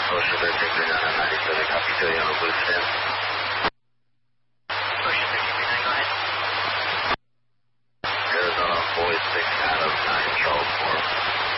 Ocean 1339 on 97, copy to you on a blue stand. Ocean 1339, go ahead. Arizona, boys 6 out of 9, Charles 4.